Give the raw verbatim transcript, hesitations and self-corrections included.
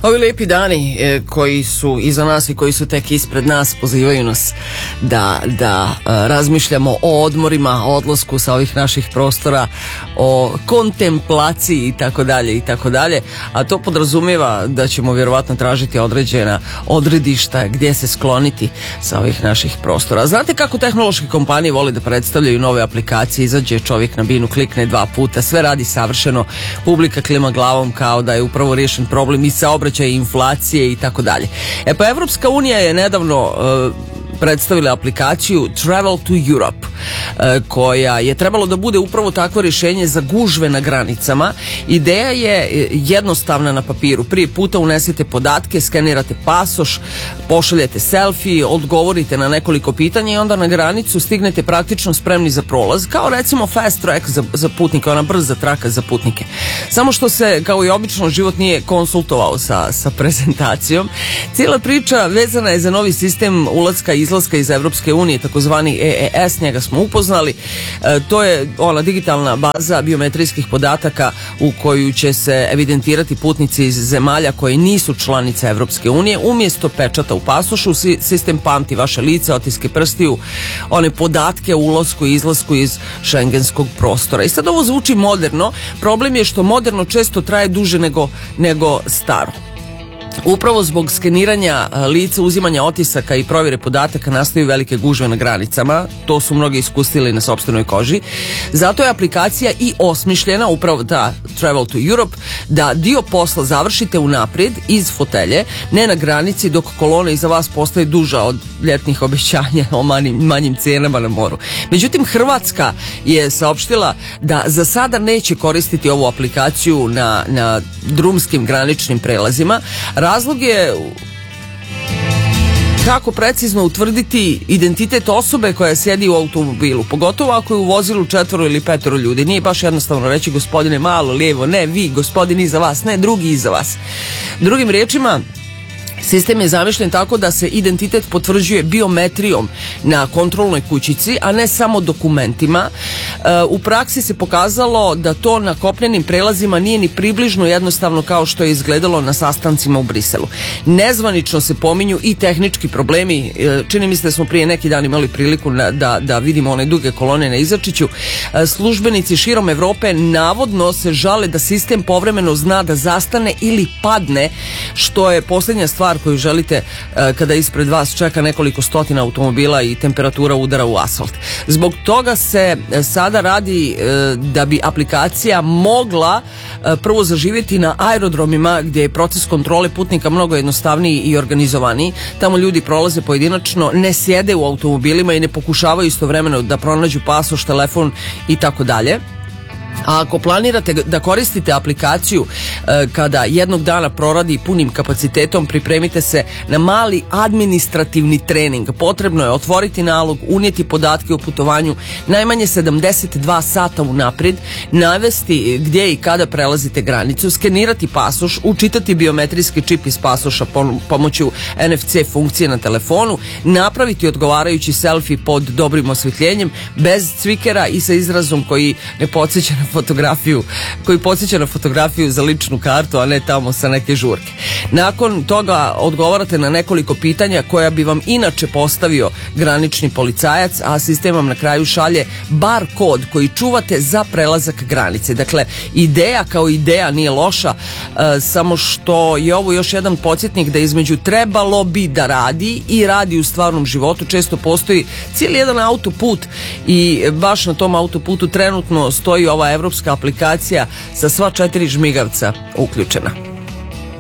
Ovi lijepi dani e, koji su iza nas i koji su tek ispred nas pozivaju nas da, da e, razmišljamo o odmorima, o odlasku sa ovih naših prostora, o kontemplaciji i tako dalje i tako dalje, a to podrazumijeva da ćemo vjerovatno tražiti određena odredišta gdje se skloniti sa ovih naših prostora. Znate kako tehnološke kompanije vole da predstavljaju nove aplikacije, izađe čovjek na binu, klikne dva puta, sve radi savršeno, publika klima glavom kao da je upravo riješen problem i saobraćaja, inflacije i tako dalje. E pa Evropska unija je nedavno uh, predstavila aplikaciju Travel to Europe, uh, koja je trebalo da bude upravo takvo rješenje za gužve na granicama. Ideja je jednostavna na papiru. Prije puta unesete podatke, skenirate pasoš, pošaljete selfie, odgovorite na nekoliko pitanja i onda na granicu stignete praktično spremni za prolaz, kao recimo fast track za, za putnike, ona brza traka za putnike. Samo što se, kao i obično, život nije konsultovao sa, sa prezentacijom. Cijela priča vezana je za novi sistem ulaska i izlaska iz Evropske unije, takozvani E E S, njega smo upoznali. E, to je ona digitalna baza biometrijskih podataka u koju će se evidentirati putnici iz zemalja koje nisu članice Evropske unije. Umjesto pečata u pasošu, sistem pamti vaše lice, otiske prstiju, one podatke o ulasku i izlasku iz šengenskog prostora. I sad ovo zvuči moderno, problem je što moderno često traje duže nego, nego staro. Upravo zbog skeniranja lica, uzimanja otisaka i provjere podataka nastaju velike gužve na granicama. To su mnogi iskusili na sopstvenoj koži. Zato je aplikacija i osmišljena, upravo ta Travel to Europe, da dio posla završite unaprijed iz fotelje, ne na granici, dok kolona iza vas postaje duža od ljetnih obećanja o manjim, manjim cijenama na moru. Međutim, Hrvatska je saopštila da za sada neće koristiti ovu aplikaciju na, na drumskim graničnim prelazima. Razlog je kako precizno utvrditi identitet osobe koja sjedi u automobilu, pogotovo ako je u vozilu četvoro ili petoro ljudi. Nije baš jednostavno reći gospodine malo lijevo, ne vi, gospodin iza vas, ne drugi iza vas. Drugim riječima, sistem je zamišljen tako da se identitet potvrđuje biometrijom na kontrolnoj kućici, a ne samo dokumentima. E, u praksi se pokazalo da to na kopnenim prelazima nije ni približno jednostavno kao što je izgledalo na sastancima u Briselu. Nezvanično se pominju i tehnički problemi. E, čini mi se da smo prije neki dan imali priliku na, da, da vidimo one duge kolone na Izačiću. E, službenici širom Evrope navodno se žale da sistem povremeno zna da zastane ili padne, što je posljednja stvar koju želite kada ispred vas čeka nekoliko stotina automobila i temperatura udara u asfalt. Zbog toga se sada radi da bi aplikacija mogla prvo zaživjeti na aerodromima gdje je proces kontrole putnika mnogo jednostavniji i organizovaniji. Tamo ljudi prolaze pojedinačno, ne sjede u automobilima i ne pokušavaju istovremeno da pronađu pasoš, telefon i tako dalje. A ako planirate da koristite aplikaciju e, kada jednog dana proradi punim kapacitetom, pripremite se na mali administrativni trening. Potrebno je otvoriti nalog, unijeti podatke o putovanju najmanje sedamdeset dva sata unaprijed, navesti gdje i kada prelazite granicu, skenirati pasoš, učitati biometrijski čip iz pasoša pomoću N F C funkcije na telefonu, napraviti odgovarajući selfie pod dobrim osvjetljenjem, bez cvikera i sa izrazom koji ne podsjeća na fotografiju, koji podsjeća na fotografiju za ličnu kartu, a ne tamo sa neke žurke. Nakon toga odgovarate na nekoliko pitanja koja bi vam inače postavio granični policajac, a sistem vam na kraju šalje bar kod koji čuvate za prelazak granice. Dakle, ideja kao ideja nije loša, e, samo što je ovo još jedan podsjetnik da između trebalo bi da radi i radi u stvarnom životu često postoji cijeli jedan autoput i baš na tom autoputu trenutno stoji ova evropska aplikacija sa sva četiri žmigavca uključena.